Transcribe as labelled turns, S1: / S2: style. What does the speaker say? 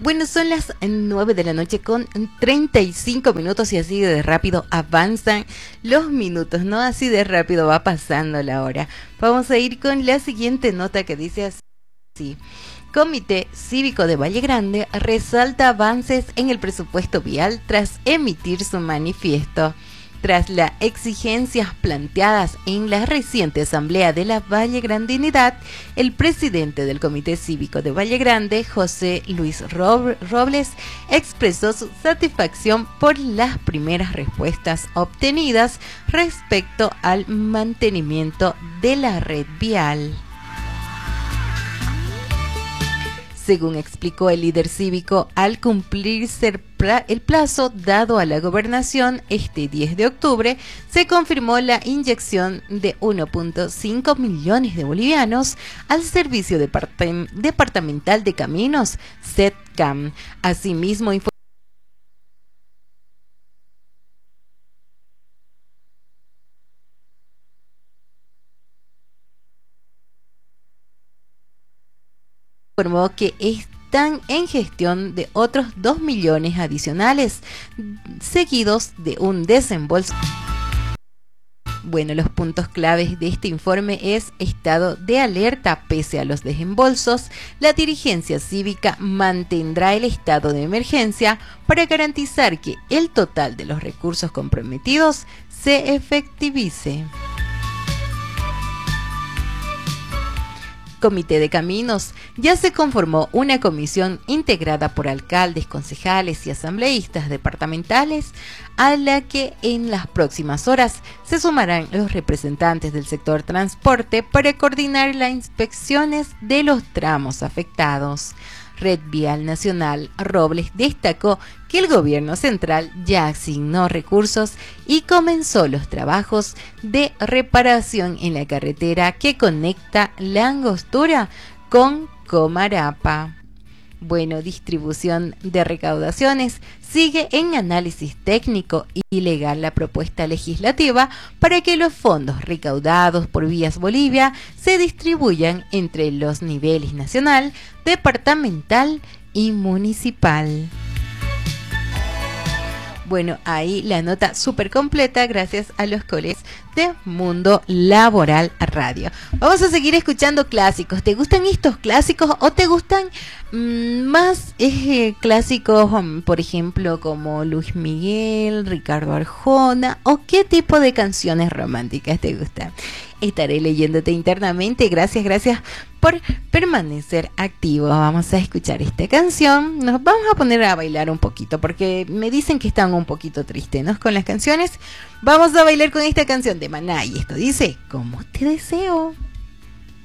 S1: Bueno, son las 9 de la noche con 35 minutos y así de rápido avanzan los minutos, ¿no? Así de rápido va pasando la hora. Vamos a ir con la siguiente nota que dice así. Comité Cívico de Valle Grande resalta avances en el presupuesto vial tras emitir su manifiesto. Tras las exigencias planteadas en la reciente asamblea de la Vallegrandinidad, el presidente del Comité Cívico de Valle Grande, José Luis Robles, expresó su satisfacción por las primeras respuestas obtenidas respecto al mantenimiento de la red vial. Según explicó el líder cívico, al cumplirse el plazo dado a la gobernación este 10 de octubre, se confirmó la inyección de 1.5 millones de bolivianos al Servicio Departamental de Caminos, SEDCAM. Asimismo, informó que están en gestión de otros 2 millones adicionales, seguidos de un desembolso. Bueno, los puntos claves de este informe es estado de alerta. Pese a los desembolsos, la dirigencia cívica mantendrá el estado de emergencia para garantizar que el total de los recursos comprometidos se efectivice. Comité de Caminos. Ya se conformó una comisión integrada por alcaldes, concejales y asambleístas departamentales, a la que en las próximas horas se sumarán los representantes del sector transporte para coordinar las inspecciones de los tramos afectados. Red Vial Nacional Robles destacó que el gobierno central ya asignó recursos y comenzó los trabajos de reparación en la carretera que conecta La Angostura con Comarapa. Bueno, distribución de recaudaciones. Sigue en análisis técnico y legal la propuesta legislativa para que los fondos recaudados por Vías Bolivia se distribuyan entre los niveles nacional, departamental y municipal. Bueno, ahí la nota súper completa gracias a los colegas de Mundo Laboral Radio. Vamos a seguir escuchando clásicos. ¿Te gustan estos clásicos o te gustan más clásicos, por ejemplo, como Luis Miguel, Ricardo Arjona? ¿O qué tipo de canciones románticas te gustan? Estaré leyéndote internamente. Gracias por permanecer activo. Vamos a escuchar esta canción. Nos vamos a poner a bailar un poquito porque me dicen que están un poquito tristes, ¿no? Con las canciones. Vamos a bailar con esta canción de Maná y esto dice: ¿Cómo te deseo?